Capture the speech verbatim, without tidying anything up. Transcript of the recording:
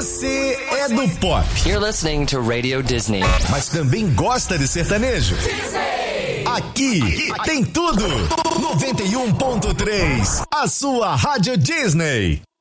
Você é do pop. You're listening to Radio Disney. Mas também gosta de sertanejo. Aqui, aqui tem tudo. noventa e um ponto três, a sua Rádio Disney.